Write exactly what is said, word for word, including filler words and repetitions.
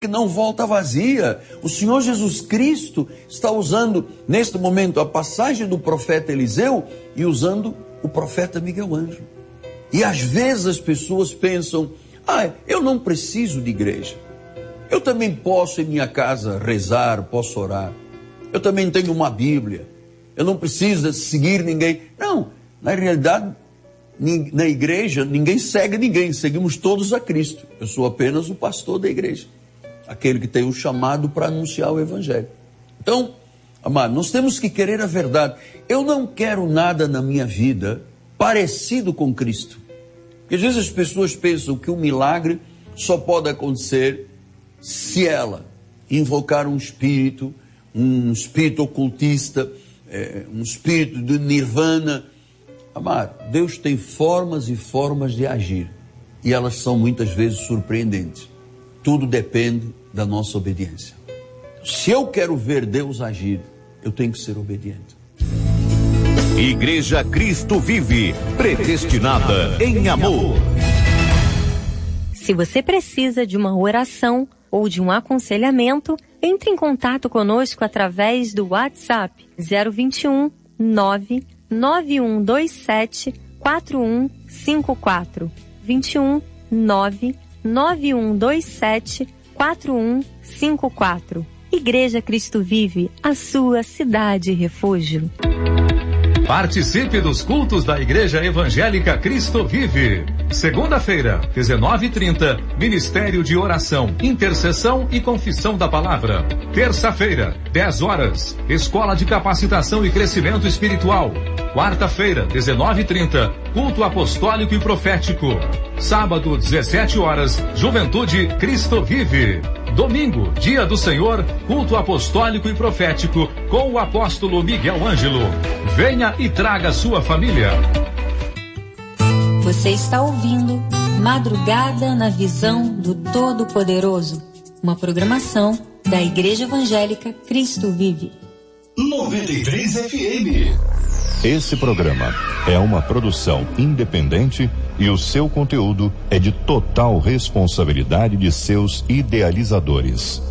que não volta vazia. O Senhor Jesus Cristo está usando, neste momento, a passagem do profeta Eliseu e usando o profeta Miguel Ângelo. E às vezes as pessoas pensam, ah, eu não preciso de igreja. Eu também posso em minha casa rezar, posso orar. Eu também tenho uma Bíblia. Eu não preciso seguir ninguém. Não, na realidade, na igreja, ninguém segue ninguém. Seguimos todos a Cristo. Eu sou apenas o pastor da igreja. Aquele que tem o chamado para anunciar o Evangelho. Então, amado, nós temos que querer a verdade. Eu não quero nada na minha vida parecido com Cristo. Porque às vezes as pessoas pensam que o milagre só pode acontecer se ela invocar um espírito, um espírito ocultista, é, um espírito de nirvana. Amado, Deus tem formas e formas de agir. E elas são muitas vezes surpreendentes. Tudo depende da nossa obediência. Se eu quero ver Deus agir, eu tenho que ser obediente. Igreja Cristo Vive, predestinada em amor. Se você precisa de uma oração ou de um aconselhamento, entre em contato conosco através do WhatsApp zero vinte e um, nove nove um dois sete, quatro um cinco quatro. vinte e um, nove nove um dois sete, quatro um cinco quatro. Igreja Cristo Vive, a sua cidade refúgio. Participe dos cultos da Igreja Evangélica Cristo Vive. Segunda-feira, dezenove e trinta, Ministério de Oração, Intercessão e Confissão da Palavra. Terça-feira, dez horas, Escola de Capacitação e Crescimento Espiritual. Quarta-feira, dezenove e trinta, Culto Apostólico e Profético. Sábado, dezessete horas, Juventude Cristo Vive. Domingo, Dia do Senhor, Culto Apostólico e Profético, com o apóstolo Miguel Ângelo. Venha e traga sua família. Você está ouvindo Madrugada na Visão do Todo-Poderoso, uma programação da Igreja Evangélica Cristo Vive. noventa e três F M. Esse programa é uma produção independente e o seu conteúdo é de total responsabilidade de seus idealizadores.